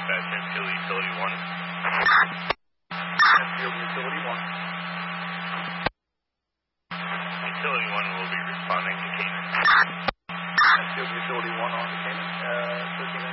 dispatch, Enfield Utility 1. Enfield Utility 1. Utility 1 will be responding to Cayman. Enfield Utility 1 on to Cayman. 13